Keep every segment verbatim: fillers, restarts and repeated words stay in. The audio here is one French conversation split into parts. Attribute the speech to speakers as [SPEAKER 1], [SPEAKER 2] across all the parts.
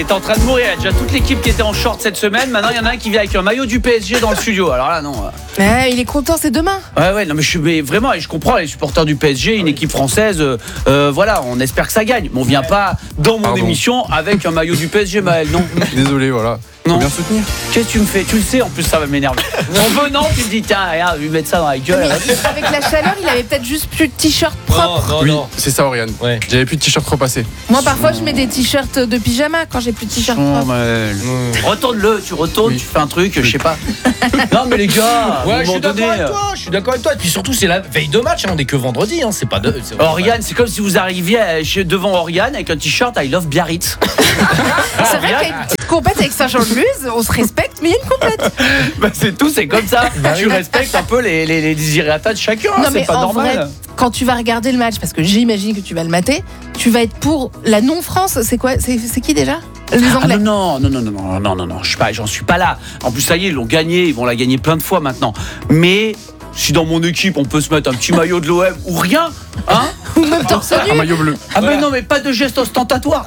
[SPEAKER 1] T'es en train de mourir, il y a déjà toute l'équipe qui était en short cette semaine. Maintenant il y en a un qui vient avec un maillot du P S G dans le studio. Alors là non.
[SPEAKER 2] Ouais, il est content, c'est demain.
[SPEAKER 1] Ouais ouais non mais je suis mais vraiment et je comprends les supporters du P S G, une équipe française. Euh, euh, voilà, on espère que ça gagne. Mais on vient pas dans mon
[SPEAKER 3] Pardon.
[SPEAKER 1] émission avec un maillot du P S G, Maël. Non.
[SPEAKER 3] Désolé, voilà.
[SPEAKER 1] Non.
[SPEAKER 3] Faut bien soutenir.
[SPEAKER 1] Qu'est-ce que tu me fais? Tu le sais, en plus ça va m'énerver. En venant, tu me dis tiens, regarde, je vais mettre ça dans la gueule.
[SPEAKER 2] Avec la chaleur, il avait peut-être juste plus de t-shirt propre.
[SPEAKER 4] Non, non,
[SPEAKER 3] Oui,
[SPEAKER 4] non.
[SPEAKER 3] c'est ça, Oriane.
[SPEAKER 4] Ouais.
[SPEAKER 3] J'avais plus de t-shirt repassé.
[SPEAKER 2] Moi, parfois, je mets des t-shirts de pyjama quand j'ai plus de t-shirt
[SPEAKER 1] Non,
[SPEAKER 2] propre.
[SPEAKER 1] Maël.
[SPEAKER 4] Mmh.
[SPEAKER 1] Retourne-le, tu retournes,
[SPEAKER 3] Oui.
[SPEAKER 1] tu fais un truc, je sais pas. Non mais les gars,
[SPEAKER 4] Ouais,
[SPEAKER 1] à un
[SPEAKER 4] je suis
[SPEAKER 1] moment donné,
[SPEAKER 4] d'accord avec toi. Je suis d'accord avec toi. Et puis surtout, c'est la veille de match. Hein, on est que vendredi. Hein, c'est pas de. c'est-
[SPEAKER 1] Oriane, c'est comme si vous arriviez à- chez- devant Oriane avec un t-shirt I love Biarritz.
[SPEAKER 2] C'est vrai qu'il y a une petite compète avec Saint-Jean-de-Luz, on se respecte, mais il y a une compète.
[SPEAKER 1] Bah c'est tout, c'est comme ça. Tu respectes un peu les, les, les désirata de chacun, hein,
[SPEAKER 2] Non,
[SPEAKER 1] c'est
[SPEAKER 2] mais
[SPEAKER 1] pas
[SPEAKER 2] en
[SPEAKER 1] normal.
[SPEAKER 2] vrai, quand tu vas regarder le match, parce que j'imagine que tu vas le mater, tu vas être pour la non-France. C'est quoi? C'est c'est qui déjà? Les
[SPEAKER 1] Ah
[SPEAKER 2] Anglais.
[SPEAKER 1] non, non, non, non, non, non, non, non, je suis pas, j'en suis pas là. En plus, ça y est, ils l'ont gagné, ils vont la gagner plein de fois maintenant. Mais si dans mon équipe, on peut se mettre un petit maillot de l'O M ou rien, hein?
[SPEAKER 2] Ou même torse
[SPEAKER 3] Un
[SPEAKER 2] nu.
[SPEAKER 3] maillot bleu.
[SPEAKER 1] Ah mais non, mais pas de geste ostentatoire.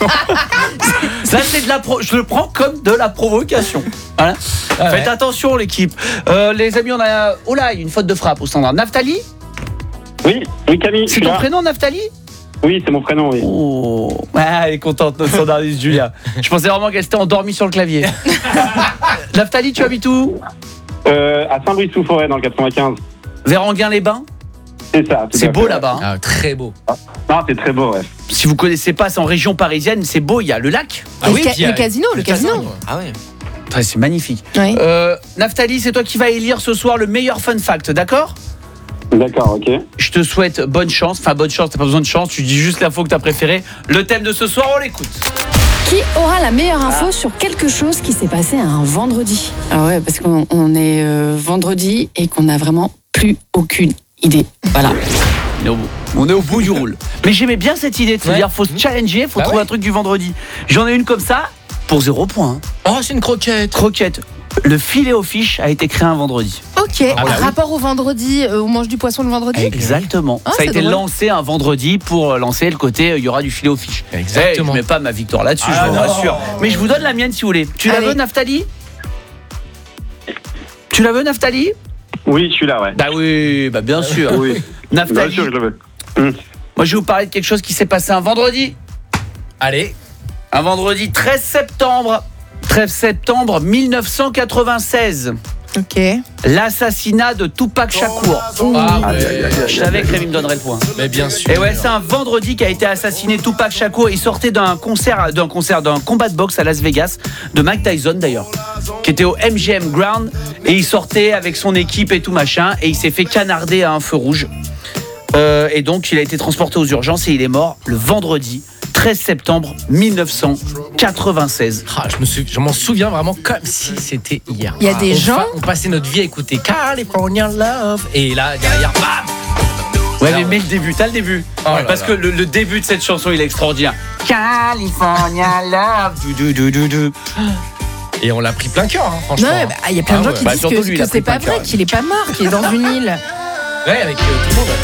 [SPEAKER 1] Là, c'est de la pro- je le prends comme de la provocation. Voilà.
[SPEAKER 4] Ah ouais.
[SPEAKER 1] Faites attention, l'équipe. Euh, les amis, on a. Oh là, il y a une faute de frappe au standard. Naftali,
[SPEAKER 5] Oui, oui Camille, je
[SPEAKER 1] c'est
[SPEAKER 5] suis
[SPEAKER 1] ton
[SPEAKER 5] là.
[SPEAKER 1] prénom, Naftali?
[SPEAKER 5] Oui, c'est mon prénom, oui.
[SPEAKER 1] Oh, ah, elle est contente, notre standardiste Julia. Je pensais vraiment qu'elle s'était endormie sur le clavier. Naftali, tu habites où?
[SPEAKER 5] Euh, à Saint-Brice-sous-Forêt, dans le quatre-vingt-quinze.
[SPEAKER 1] Vers Enghien-les-Bains.
[SPEAKER 5] C'est ça. tout
[SPEAKER 1] C'est
[SPEAKER 5] à
[SPEAKER 1] beau
[SPEAKER 5] fait.
[SPEAKER 1] là-bas. hein.
[SPEAKER 4] Ah, très beau.
[SPEAKER 5] Non, c'est très beau, ouais.
[SPEAKER 1] Si vous connaissez pas, c'est en région parisienne, c'est beau, il y a le lac.
[SPEAKER 4] Ah
[SPEAKER 2] le,
[SPEAKER 4] oui,
[SPEAKER 2] ca-
[SPEAKER 4] puis il y a-
[SPEAKER 2] le casino, le casino.
[SPEAKER 4] Ah ouais.
[SPEAKER 1] Ouais, c'est magnifique.
[SPEAKER 2] Oui.
[SPEAKER 1] Euh, Naftali, c'est toi qui vas élire ce soir le meilleur fun fact, d'accord?
[SPEAKER 5] D'accord, ok.
[SPEAKER 1] Je te souhaite bonne chance. Enfin, bonne chance, t'as pas besoin de chance. Tu dis juste l'info que t'as préférée. Le thème de ce soir, on l'écoute.
[SPEAKER 6] Qui aura la meilleure info sur quelque chose qui s'est passé un vendredi? Ah ouais, parce qu'on on est euh, vendredi et qu'on n'a vraiment plus aucune idée. Voilà.
[SPEAKER 1] On est au bout, on est au bout du roule. Mais j'aimais bien cette idée de se
[SPEAKER 4] Ouais.
[SPEAKER 1] dire faut se challenger, faut
[SPEAKER 4] Bah
[SPEAKER 1] trouver
[SPEAKER 4] ouais.
[SPEAKER 1] un truc du vendredi. J'en ai une comme ça pour zéro point. hein.
[SPEAKER 4] Oh, c'est une croquette.
[SPEAKER 1] Croquette. Le filet aux fiches a été créé un vendredi.
[SPEAKER 2] Ok,
[SPEAKER 4] Ah bah oui.
[SPEAKER 2] rapport au vendredi, euh, on mange du poisson le vendredi.
[SPEAKER 1] Exactement.
[SPEAKER 2] Ah,
[SPEAKER 1] Ça a
[SPEAKER 2] c'est
[SPEAKER 1] été
[SPEAKER 2] drôle.
[SPEAKER 1] lancé un vendredi pour lancer le côté euh, il y aura du filet aux fiches.
[SPEAKER 4] Exactement.
[SPEAKER 1] Eh, je mets pas ma victoire là-dessus,
[SPEAKER 4] Ah
[SPEAKER 1] je vous
[SPEAKER 4] non.
[SPEAKER 1] rassure. Mais je vous donne la mienne si vous voulez. Tu la
[SPEAKER 2] Allez.
[SPEAKER 1] veux, Naftali? Tu la veux, Naftali?
[SPEAKER 5] Oui, je suis là, ouais.
[SPEAKER 1] Bah oui, bah bien sûr.
[SPEAKER 5] Oui. Bien
[SPEAKER 1] Naftali.
[SPEAKER 5] sûr, je le veux. Hum.
[SPEAKER 1] Moi, je vais vous parler de quelque chose qui s'est passé un vendredi.
[SPEAKER 4] Allez.
[SPEAKER 1] Un vendredi treize septembre. treize septembre mille neuf cent quatre-vingt-seize.
[SPEAKER 2] Ok.
[SPEAKER 1] L'assassinat de Tupac Shakur.
[SPEAKER 4] Ah
[SPEAKER 5] Aïe, aïe,
[SPEAKER 4] ouais.
[SPEAKER 5] aïe, aïe.
[SPEAKER 1] Je savais que Rémi me donnerait le point.
[SPEAKER 4] Mais bien sûr.
[SPEAKER 1] Et ouais, c'est un vendredi qu'a été assassiné Tupac Shakur. Il sortait d'un concert, d'un concert, d'un combat de boxe à Las Vegas, de Mike Tyson d'ailleurs, qui était au M G M Ground. Et il sortait avec son équipe et tout machin. Et il s'est fait canarder à un feu rouge. Euh, et donc, il a été transporté aux urgences et il est mort le vendredi treize septembre mille neuf cent quatre-vingt-seize.
[SPEAKER 4] Ah, je me sou- je m'en souviens vraiment comme si c'était hier.
[SPEAKER 2] Il y a des
[SPEAKER 4] on
[SPEAKER 2] gens-
[SPEAKER 4] fa- on passait notre vie à écouter California Love. Et là, derrière, bam.
[SPEAKER 1] Ouais,
[SPEAKER 4] Là,
[SPEAKER 1] mais
[SPEAKER 4] on-
[SPEAKER 1] mets le début, t'as le début.
[SPEAKER 4] Oh là
[SPEAKER 1] Parce
[SPEAKER 4] là.
[SPEAKER 1] que le, le début de cette chanson, il est extraordinaire. California Love. Du, du, du, du, du.
[SPEAKER 4] Et on l'a pris plein cœur, hein, franchement.
[SPEAKER 2] Non, bah, il y a plein de
[SPEAKER 4] Ah
[SPEAKER 2] gens
[SPEAKER 4] ouais.
[SPEAKER 2] qui
[SPEAKER 1] Bah,
[SPEAKER 2] disent
[SPEAKER 1] surtout
[SPEAKER 2] que,
[SPEAKER 1] lui, il
[SPEAKER 2] que
[SPEAKER 1] a
[SPEAKER 2] c'est
[SPEAKER 1] pris plein
[SPEAKER 2] pas
[SPEAKER 1] de
[SPEAKER 2] vrai,
[SPEAKER 1] cœur.
[SPEAKER 2] qu'il est pas mort, qu'il est dans une île.
[SPEAKER 4] Ouais, avec euh, tout le monde.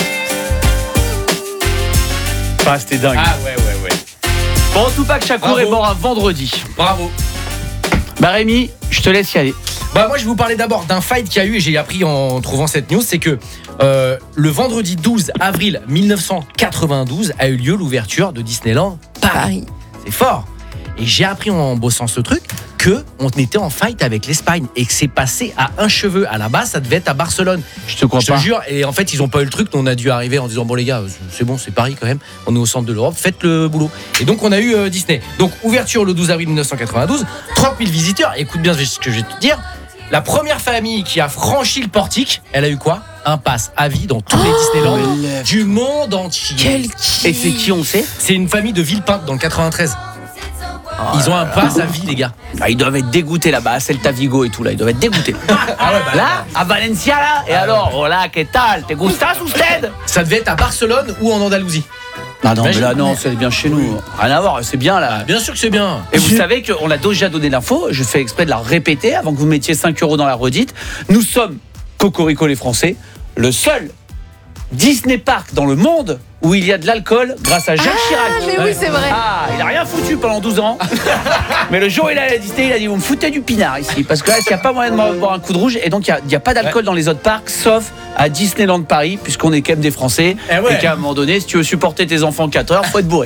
[SPEAKER 1] Ah, c'était dingue.
[SPEAKER 4] Ah ouais, ouais, ouais.
[SPEAKER 1] Bon, Tupac Shakur
[SPEAKER 4] Bravo.
[SPEAKER 1] est mort un vendredi.
[SPEAKER 4] Bravo.
[SPEAKER 1] Bah Rémi, je te laisse y aller.
[SPEAKER 4] Bah moi je vais vous parler d'abord d'un fight qu'il y a eu et j'ai appris en trouvant cette news, c'est que euh, le vendredi douze avril mille neuf cent quatre-vingt-douze a eu lieu l'ouverture de Disneyland Paris.
[SPEAKER 2] Paris.
[SPEAKER 4] C'est fort. Et j'ai appris en bossant ce truc que on était en fight avec l'Espagne et que c'est passé à un cheveu. À la base, ça devait être à Barcelone.
[SPEAKER 1] Je te crois
[SPEAKER 4] Je te jure. Et en fait, ils ont pas eu le truc. On a dû arriver en disant bon les gars, c'est bon, c'est Paris quand même. On est au centre de l'Europe. Faites le boulot. Et donc on a eu euh, Disney. Donc ouverture le douze avril mille neuf cent quatre-vingt-douze. trente mille visiteurs. Écoute bien ce que je vais te dire. La première famille qui a franchi le portique, elle a eu quoi? Un pass à vie dans tous les Disneyland du monde entier.
[SPEAKER 2] Quel
[SPEAKER 1] Et c'est qui on sait?
[SPEAKER 4] C'est une famille de Villepinte dans le quatre-vingt-treize. Ils ont un pass à vie, les gars.
[SPEAKER 1] Ah, ils doivent être dégoûtés là-bas, à Celta Vigo et tout là, ils doivent être dégoûtés.
[SPEAKER 4] Ah ouais, bah,
[SPEAKER 1] Là, à Valencia là, et alors, hola, que tal? Te gustas usted?
[SPEAKER 4] ça devait être à Barcelone ou en Andalousie.
[SPEAKER 1] Ah non, mais là,
[SPEAKER 4] Imagine.
[SPEAKER 1] non, c'est bien chez nous. Rien à voir, c'est bien là.
[SPEAKER 4] Bien sûr que c'est bien.
[SPEAKER 1] Et vous savez qu'on a déjà donné l'info, je fais exprès de la répéter avant que vous mettiez cinq euros dans la redite. Nous sommes, Cocorico les Français, le seul Disney Park dans le monde où il y a de l'alcool grâce à Jacques
[SPEAKER 2] Ah,
[SPEAKER 1] Chirac.
[SPEAKER 2] mais oui, c'est vrai.
[SPEAKER 1] Ah, il a rien foutu pendant douze ans. Mais le jour où il est allé à Disney, il a dit vous me foutez du pinard ici. Parce que là, il n'y a pas moyen de boire un coup de rouge. Et donc, il n'y a, a pas d'alcool ouais. dans les autres parcs, sauf à Disneyland Paris, puisqu'on est quand même des Français.
[SPEAKER 4] Eh ouais.
[SPEAKER 1] Et qu'à un moment donné, si tu veux supporter tes enfants quatre heures, faut être bourré.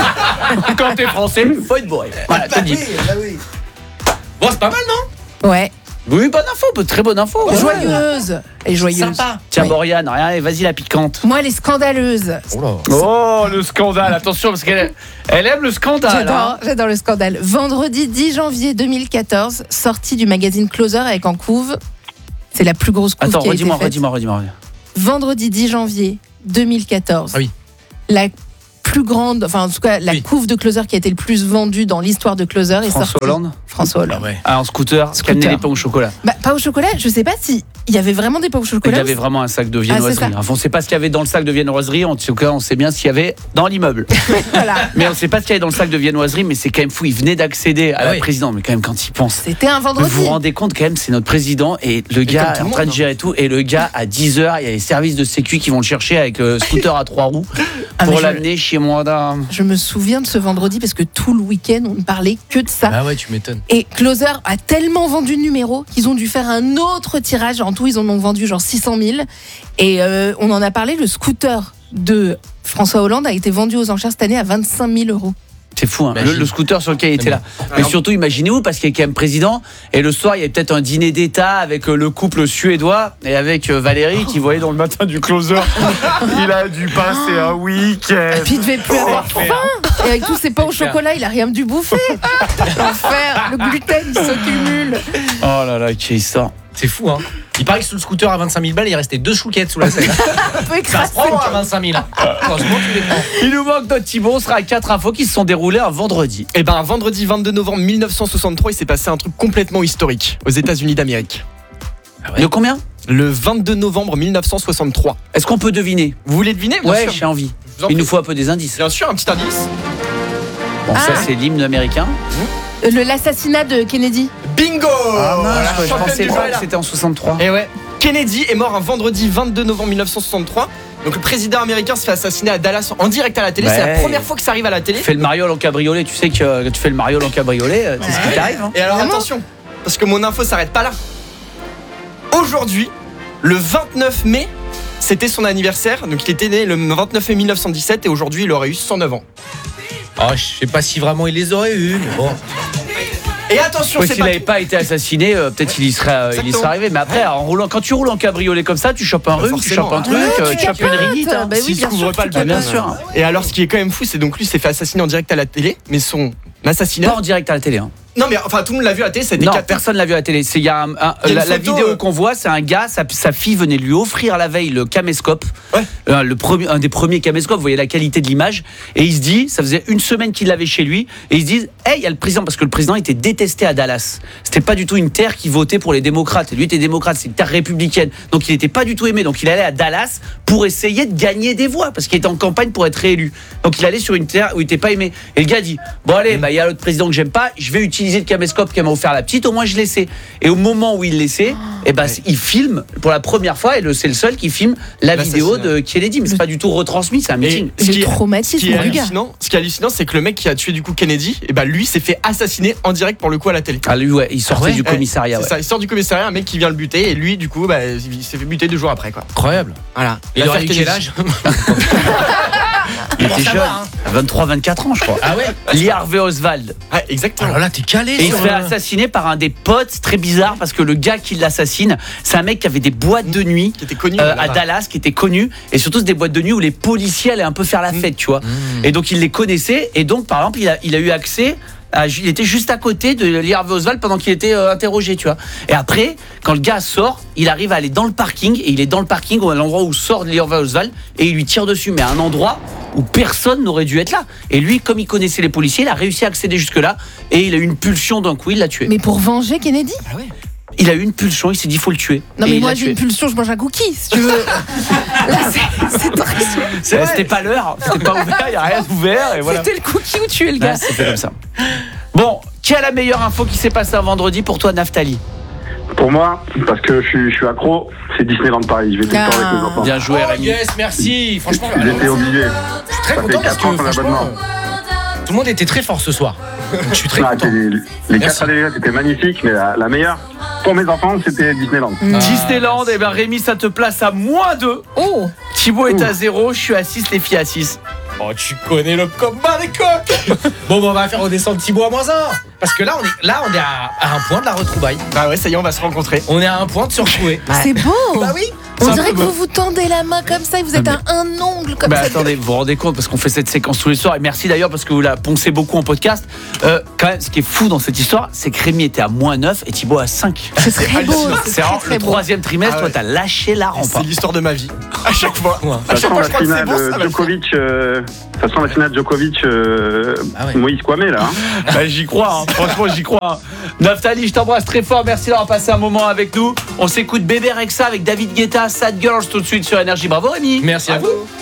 [SPEAKER 1] Quand t'es français, faut être bourré. Voilà, te dis.
[SPEAKER 4] Bon, c'est pas mal, non?
[SPEAKER 2] Ouais.
[SPEAKER 1] Oui, bonne info, très bonne info. Ouais.
[SPEAKER 2] Joyeuse. Et joyeuse.
[SPEAKER 4] Sympa.
[SPEAKER 1] Tiens,
[SPEAKER 2] Oui.
[SPEAKER 1] Boriane, allez, vas-y la piquante.
[SPEAKER 2] Moi, les scandaleuses.
[SPEAKER 4] Oh là.
[SPEAKER 1] Oh, le scandale, attention, parce qu'elle elle aime le scandale.
[SPEAKER 2] J'adore,
[SPEAKER 1] Hein.
[SPEAKER 2] j'adore le scandale. Vendredi dix janvier deux mille quatorze, sortie du magazine Closer avec en couve. C'est la plus grosse couve
[SPEAKER 1] Attends,
[SPEAKER 2] qui a été
[SPEAKER 1] redis-moi,
[SPEAKER 2] faite.
[SPEAKER 1] redis-moi, redis-moi.
[SPEAKER 2] Vendredi dix janvier deux mille quatorze.
[SPEAKER 4] Ah oui.
[SPEAKER 2] La plus grande, enfin en tout cas la
[SPEAKER 4] Oui.
[SPEAKER 2] couve de Closer qui a été le plus vendue dans l'histoire de Closer est
[SPEAKER 1] François
[SPEAKER 2] sortie.
[SPEAKER 1] Hollande.
[SPEAKER 2] François Hollande.
[SPEAKER 4] Ah ouais.
[SPEAKER 1] Ah, en scooter, qui
[SPEAKER 2] Scooter.
[SPEAKER 1] amenait les pains au chocolat.
[SPEAKER 2] Bah, pas au chocolat, je sais pas si il y avait vraiment des pains au
[SPEAKER 1] Il
[SPEAKER 2] chocolat.
[SPEAKER 1] y avait vraiment un sac de
[SPEAKER 2] Ah,
[SPEAKER 1] viennoiserie.
[SPEAKER 2] c'est ça.
[SPEAKER 1] Enfin, on ne sait pas ce qu'il y avait dans le sac de viennoiserie. En tout cas, on sait bien ce qu'il y avait dans l'immeuble.
[SPEAKER 2] Voilà.
[SPEAKER 1] Mais on ne sait pas ce qu'il y avait dans le sac de viennoiserie. Mais c'est quand même fou. Il venait d'accéder à
[SPEAKER 4] Ah
[SPEAKER 1] la
[SPEAKER 4] oui.
[SPEAKER 1] présidente. Mais quand même, quand il pense.
[SPEAKER 2] C'était un
[SPEAKER 1] Vous
[SPEAKER 2] vendredi.
[SPEAKER 1] vous rendez compte quand même, c'est notre président et le gars
[SPEAKER 4] comme tout
[SPEAKER 1] est en
[SPEAKER 4] le
[SPEAKER 1] train de
[SPEAKER 4] monde,
[SPEAKER 1] gérer tout. Et le gars, à dix heures, il y a les services de sécu qui vont le chercher avec le scooter à trois roues
[SPEAKER 2] Ah, mais
[SPEAKER 1] pour
[SPEAKER 2] je-
[SPEAKER 1] l'amener chez moi. Dans...
[SPEAKER 2] Je me souviens de ce vendredi parce que tout le week-end on ne parlait que de ça.
[SPEAKER 4] Ah ouais, tu m'étonnes.
[SPEAKER 2] Et Closer a tellement vendu de numéros qu'ils ont dû faire un autre tirage. En tout, ils en ont vendu genre six cent mille. Et euh, on en a parlé, le scooter de François Hollande a été vendu aux enchères cette année à vingt-cinq mille euros.
[SPEAKER 1] C'est fou, hein. le,
[SPEAKER 4] Imagine.
[SPEAKER 1] le scooter sur lequel il était là. Mais surtout, imaginez-vous, parce qu'il est quand même président, et le soir, il y avait peut-être un dîner d'État avec euh, le couple suédois et avec euh, Valérie qui voyait dans le matin du closer. Il a dû passer un week-end.
[SPEAKER 2] Et puis il devait plus avoir faim. Et avec tous ses pains au chocolat, il a rien dû bouffer. L'enfer, le gluten il se cumule.
[SPEAKER 1] Oh là là, quelle histoire.
[SPEAKER 4] C'est fou, hein. Il paraît que sous le scooter à vingt-cinq mille balles, il restait deux chouquettes sous la selle.
[SPEAKER 2] Un peu
[SPEAKER 4] Ça
[SPEAKER 2] écrasé.
[SPEAKER 4] se prend à vingt-cinq mille. Hein. Franchement, tu les prends.
[SPEAKER 1] Il nous manque notre Thibaut, on sera à quatre infos qui se sont déroulées un vendredi.
[SPEAKER 3] Et ben vendredi vingt-deux novembre mille neuf cent soixante-trois, il s'est passé un truc complètement historique aux États-Unis d'Amérique.
[SPEAKER 4] ouais.
[SPEAKER 1] De combien?
[SPEAKER 3] Le vingt-deux novembre mille neuf cent soixante-trois.
[SPEAKER 1] Est-ce qu'on peut deviner?
[SPEAKER 3] Vous voulez deviner? Bien
[SPEAKER 1] Ouais,
[SPEAKER 3] sûr.
[SPEAKER 1] j'ai envie.
[SPEAKER 3] Je vous en
[SPEAKER 1] Il nous
[SPEAKER 3] prie.
[SPEAKER 1] faut un peu des indices.
[SPEAKER 3] Bien sûr, un petit indice.
[SPEAKER 1] Bon, ça
[SPEAKER 2] Ah.
[SPEAKER 1] c'est l'hymne américain.
[SPEAKER 2] Le- L'assassinat de Kennedy.
[SPEAKER 3] Bingo. Voilà,
[SPEAKER 1] je
[SPEAKER 3] championne
[SPEAKER 1] pensais
[SPEAKER 3] du
[SPEAKER 1] pas
[SPEAKER 3] jeu est
[SPEAKER 1] que
[SPEAKER 3] là.
[SPEAKER 1] c'était en soixante-trois.
[SPEAKER 3] Et ouais, Kennedy est mort un vendredi vingt-deux novembre mille neuf cent soixante-trois. Donc le président américain se fait assassiner à Dallas en direct à la télé.
[SPEAKER 1] Ouais.
[SPEAKER 3] C'est la première fois que ça arrive à la télé.
[SPEAKER 1] Tu fais le mariole en cabriolet, tu sais que euh, tu fais le mariole en cabriolet, euh, c'est ce qui t'arrive. Hein.
[SPEAKER 3] Et alors
[SPEAKER 2] Vraiment
[SPEAKER 3] attention, parce que mon info s'arrête pas là. Aujourd'hui, le vingt-neuf mai, c'était son anniversaire. Donc il était né le vingt-neuf mai mille neuf cent dix-sept et aujourd'hui il aurait eu cent neuf ans.
[SPEAKER 4] Oh, je sais pas si vraiment il les aurait eu, mais bon.
[SPEAKER 3] Et attention,
[SPEAKER 1] Ouais,
[SPEAKER 3] c'est
[SPEAKER 1] s'il
[SPEAKER 3] pas
[SPEAKER 1] n'avait pas été assassiné, euh, peut-être il y serait, euh, il y
[SPEAKER 3] Exactement.
[SPEAKER 1] serait arrivé. Mais après, en roulant, quand tu roules en cabriolet comme ça, tu chopes un rhume, tu
[SPEAKER 3] forcément.
[SPEAKER 1] chopes un truc,
[SPEAKER 2] Ouais,
[SPEAKER 1] euh,
[SPEAKER 2] tu
[SPEAKER 1] tu chopes une
[SPEAKER 2] capotes.
[SPEAKER 1] rhinite. hein.
[SPEAKER 2] Bah oui,
[SPEAKER 3] S'il
[SPEAKER 2] bien
[SPEAKER 3] se couvre
[SPEAKER 2] sûr,
[SPEAKER 3] pas
[SPEAKER 2] tu
[SPEAKER 3] le bâton.
[SPEAKER 1] Bien
[SPEAKER 2] capotes.
[SPEAKER 1] sûr.
[SPEAKER 3] Et alors, ce qui est quand même fou, c'est donc lui s'est fait assassiner en direct à la télé, mais son
[SPEAKER 1] Pas
[SPEAKER 3] assassinat.
[SPEAKER 1] en direct à la télé. Hein.
[SPEAKER 3] Non, mais enfin, tout le monde l'a vu à la télé, c'était
[SPEAKER 1] Non,
[SPEAKER 3] quatre
[SPEAKER 1] personne l'a vu à la télé. C'est il y a un- un-
[SPEAKER 3] Il y a
[SPEAKER 1] la,
[SPEAKER 3] une
[SPEAKER 1] la
[SPEAKER 3] photo,
[SPEAKER 1] vidéo
[SPEAKER 3] euh.
[SPEAKER 1] qu'on voit, c'est un gars, sa, sa fille venait de lui offrir la veille le caméscope,
[SPEAKER 3] Ouais.
[SPEAKER 1] Euh, le premier, un des premiers caméscopes. Vous voyez la qualité de l'image. Et il se dit, ça faisait une semaine qu'il l'avait chez lui, et ils se disent, hey, il y a le président, parce que le président était détesté à Dallas. C'était pas du tout une terre qui votait pour les démocrates. Et lui était démocrate, c'est une terre républicaine. Donc il n'était pas du tout aimé. Donc il allait à Dallas pour essayer de gagner des voix, parce qu'il était en campagne pour être réélu. Donc il allait sur une terre où il n'était pas aimé. Et le gars dit, bon allez, bah il y a l'autre président que j'aime pas, je vais utiliser le caméscope qu'elle m'a offert la petite, au moins je l'essaie. Et au moment où il l'essaie, et ben il filme pour la première fois, et le- c'est le seul qui filme la vidéo de Kennedy. Mais c'est pas du tout retransmis, c'est un meeting.
[SPEAKER 3] ce qui
[SPEAKER 2] Le
[SPEAKER 3] est- Ce
[SPEAKER 2] traumatisme
[SPEAKER 3] qui est
[SPEAKER 2] du gars.
[SPEAKER 3] hallucinant, ce qui est hallucinant, c'est que le mec qui a tué du coup Kennedy, et bah lui s'est fait assassiner en direct pour le coup à la télé.
[SPEAKER 1] Ah lui ouais, il sortait
[SPEAKER 4] ouais
[SPEAKER 1] du commissariat.
[SPEAKER 3] C'est
[SPEAKER 1] Ouais.
[SPEAKER 3] ça, il sort du commissariat, un mec qui vient le buter, et lui du coup, bah, il s'est fait buter deux jours après quoi.
[SPEAKER 4] Incroyable.
[SPEAKER 3] Voilà.
[SPEAKER 4] Il
[SPEAKER 3] L'affaire
[SPEAKER 4] aurait eu quel
[SPEAKER 3] Kennedy.
[SPEAKER 4] âge?
[SPEAKER 1] Il était
[SPEAKER 4] ça
[SPEAKER 1] jeune,
[SPEAKER 4] va, hein.
[SPEAKER 1] vingt-trois vingt-quatre ans je crois.
[SPEAKER 4] Ah ouais.
[SPEAKER 1] Lee Harvey Oswald.
[SPEAKER 3] Ouais, exactement.
[SPEAKER 4] Alors là, t'es calé
[SPEAKER 1] Et il se
[SPEAKER 4] sur
[SPEAKER 1] fait
[SPEAKER 4] le-
[SPEAKER 1] assassiner par un des potes, c'est très bizarre parce que le gars qui l'assassine, c'est un mec qui avait des boîtes de nuit
[SPEAKER 3] Qui était connu.
[SPEAKER 1] euh,
[SPEAKER 3] là-bas.
[SPEAKER 1] à Dallas, qui était connu, et surtout c'est des boîtes de nuit où les policiers allaient un peu faire la fête, tu vois.
[SPEAKER 4] Mmh.
[SPEAKER 1] Et donc il les connaissait, et donc par exemple il a, il a eu accès. à- il était juste à côté de Lee Harvey Oswald pendant qu'il était euh, interrogé, tu vois. Et après, quand le gars sort, il arrive à aller dans le parking, et il est dans le parking, à l'endroit où sort Lee Harvey Oswald, et il lui tire dessus, mais à un endroit où personne n'aurait dû être là. Et lui, comme il connaissait les policiers, il a réussi à accéder jusque-là, et il a eu une pulsion d'un coup, il l'a tué.
[SPEAKER 2] Mais pour venger Kennedy.
[SPEAKER 3] Ah ouais.
[SPEAKER 1] Il a eu une pulsion, il s'est dit, il faut le tuer.
[SPEAKER 2] Non
[SPEAKER 1] Et
[SPEAKER 2] mais
[SPEAKER 1] il
[SPEAKER 2] moi
[SPEAKER 1] l'a
[SPEAKER 2] j'ai
[SPEAKER 1] tué.
[SPEAKER 2] une pulsion, je mange un cookie si tu veux. Là, c'est- c'est très-
[SPEAKER 1] C'est- C'était pas l'heure, c'était pas ouvert, il n'y a rien d'ouvert, et voilà.
[SPEAKER 2] C'était le cookie ou tuer le
[SPEAKER 1] Ouais,
[SPEAKER 2] gars.
[SPEAKER 1] c'est fait comme ça. Bon, qui a la meilleure info qui s'est passée un vendredi pour toi, Naftali?
[SPEAKER 5] Pour moi, parce que je suis, je suis accro, c'est Disneyland Paris. Je vais tout le temps avec mes enfants.
[SPEAKER 1] Bien joué,
[SPEAKER 4] Oh,
[SPEAKER 1] Rémi.
[SPEAKER 4] yes, merci. Franchement,
[SPEAKER 5] J'étais obligé.
[SPEAKER 4] je suis très
[SPEAKER 5] Ça
[SPEAKER 4] content
[SPEAKER 5] fait
[SPEAKER 4] parce
[SPEAKER 5] quatre ans
[SPEAKER 4] que
[SPEAKER 5] qu'on a
[SPEAKER 4] franchement,
[SPEAKER 5] l'abonnement.
[SPEAKER 4] euh, tout le monde était très fort ce soir. Donc, je suis très
[SPEAKER 5] Ah,
[SPEAKER 4] content.
[SPEAKER 5] les les
[SPEAKER 4] Merci.
[SPEAKER 5] quatre années c'était magnifique, mais la, la meilleure pour mes enfants, c'était Disneyland.
[SPEAKER 4] Ah,
[SPEAKER 1] Disneyland,
[SPEAKER 4] merci.
[SPEAKER 1] et ben Rémi, ça te place à moins deux.
[SPEAKER 2] Oh,
[SPEAKER 1] Thibaut est
[SPEAKER 5] Ouh.
[SPEAKER 1] à zéro, je suis à six, les filles à six.
[SPEAKER 4] Oh, tu connais le combat des coqs. Bon, bon, on va faire redescendre Thibaut à moins un. Parce que là, on est, là, on est à, à un point de la retrouvaille.
[SPEAKER 3] Ah ouais, ça y est, on va se rencontrer.
[SPEAKER 4] On est à un point de se retrouver.
[SPEAKER 2] c'est beau.
[SPEAKER 4] Bah oui.
[SPEAKER 2] On
[SPEAKER 3] c'est un
[SPEAKER 2] dirait
[SPEAKER 3] peu
[SPEAKER 2] que
[SPEAKER 3] beau.
[SPEAKER 2] vous vous tendez la main comme ça et vous êtes
[SPEAKER 1] Ah,
[SPEAKER 2] à un ongle comme
[SPEAKER 1] Bah
[SPEAKER 2] ça.
[SPEAKER 1] attendez, vous vous rendez compte parce qu'on fait cette séquence tous les soirs et merci d'ailleurs parce que vous la poncez beaucoup en podcast. Euh, quand même, ce qui est fou dans cette histoire, c'est que Rémi était à moins neuf et Thibaut à cinq.
[SPEAKER 2] C'est très beau.
[SPEAKER 1] C'est
[SPEAKER 2] C'est
[SPEAKER 1] vraiment
[SPEAKER 2] très, très
[SPEAKER 1] le
[SPEAKER 2] beau.
[SPEAKER 1] troisième trimestre,
[SPEAKER 3] Ah
[SPEAKER 1] toi
[SPEAKER 3] ouais.
[SPEAKER 1] t'as lâché la rampe.
[SPEAKER 3] C'est l'histoire de ma vie. À chaque fois.
[SPEAKER 4] Ouais.
[SPEAKER 3] À
[SPEAKER 5] Ça
[SPEAKER 3] chaque
[SPEAKER 5] sent
[SPEAKER 3] fois,
[SPEAKER 5] la
[SPEAKER 3] je crois que c'est
[SPEAKER 5] finale
[SPEAKER 3] bon, ça
[SPEAKER 5] de
[SPEAKER 3] va le faire.
[SPEAKER 5] Djokovic. euh, Ça sent la finale Djokovic. euh,
[SPEAKER 4] Ah ouais.
[SPEAKER 5] Moïse Kwame là. hein.
[SPEAKER 1] Bah, j'y crois, hein. Franchement j'y crois. hein. Naftali, je t'embrasse très fort, merci d'avoir passé un moment avec nous. On s'écoute Bébé Rexa avec David Guetta, Sad Girls tout de suite sur Énergie. Bravo Rémi.
[SPEAKER 4] Merci à vous.